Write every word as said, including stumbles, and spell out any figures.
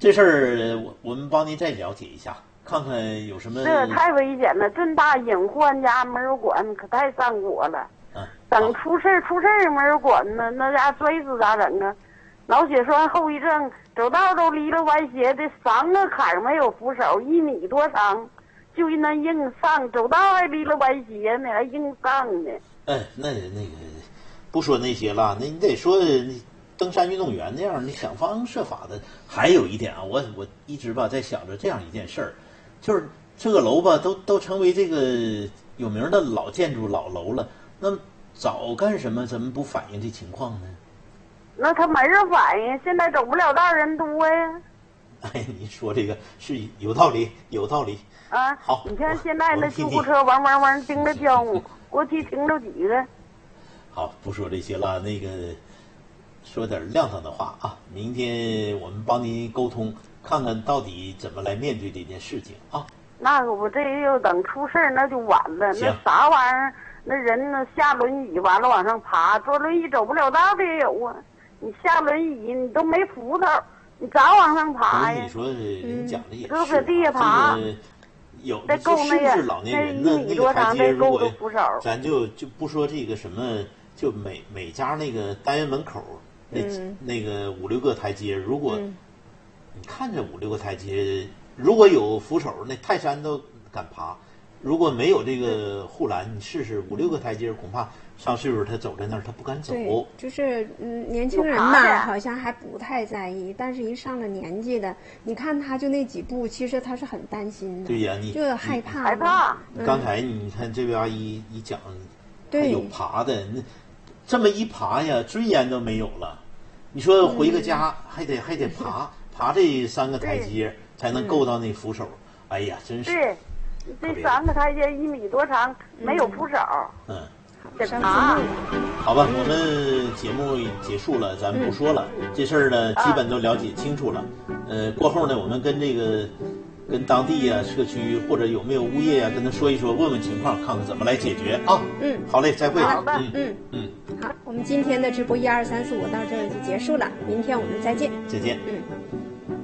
这事儿我我们帮您再了解一下，看看有什么。 这太危险了，这么大隐患家没人管，可太上火了。 嗯， 等出事儿出事儿没人管呢，那家摔死咋整啊？脑血栓后遗症，走道都离了歪斜的，三个坎儿没有扶手，一米多长，就那硬上，走道还离了歪斜呢，还硬上呢。 哎，那那个不说那些了，那你得说登山运动员那样，你想方设法的。还有一点啊，我我一直吧在想着这样一件事儿，就是这个楼吧都都成为这个有名的老建筑老楼了，那么早干什么咱们不反映这情况呢？ 那他没人反应，现在走不了道人多呀。 哎，你说这个是有道理，有道理啊。 好， 你看现在那救护车嗡嗡嗡盯着交我，过去停着几个。 好，不说这些了，那个说点亮堂的话啊。明天我们帮您沟通，看看到底怎么来面对这件事情啊。 那可不，这又等出事儿那就晚了。那啥玩意儿？那人呢下轮椅完了往上爬，坐轮椅走不了道的也有啊。你下轮椅你都没扶头，你咋往上爬呀？ 你说人讲的也是， 都搁地下爬。 这个有再够那个是老年人的那个台阶，如果咱就就不说这个什么，就每每家那个单元门口那、嗯、那个五六个台阶，如果、嗯、你看这五六个台阶，如果有扶手，那泰山都敢爬；如果没有这个护栏，你试试五六个台阶，恐怕上岁数他走在那儿他不敢走。 对，就是嗯，年轻人嘛，好像还不太在意，但是一上了年纪的，你看他就那几步，其实他是很担心的。 对呀，你就害怕害怕。 嗯、 刚才你看这位阿姨一讲，还有爬的，那这么一爬呀，尊严都没有了。你说回个家、嗯、还得还得爬爬这三个台阶才能够到那扶手，哎呀，真是。 对，这三个台阶一米多长，没有扶手。 嗯。 啊， 好吧，我们节目结束了，咱不说了。嗯、这事儿呢，基本都了解清楚了。呃，过后呢，我们跟这个跟当地啊、社区或者有没有物业啊，跟他说一说，问问情况，看看怎么来解决啊。 嗯， 好嘞，再会。 好的， 嗯嗯嗯，好，我们今天的直播一二三四五到这儿就结束了，明天我们再见。 再见。 嗯。